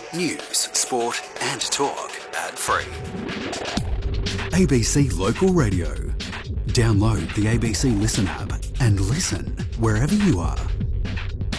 News, sport and talk ad-free. ABC Local Radio. Download the ABC Listen app and listen wherever you are.